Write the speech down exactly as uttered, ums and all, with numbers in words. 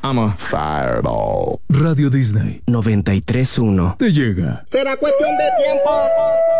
I'm a fireball. Radio Disney noventa y tres punto uno. Te llega. Será cuestión de tiempo.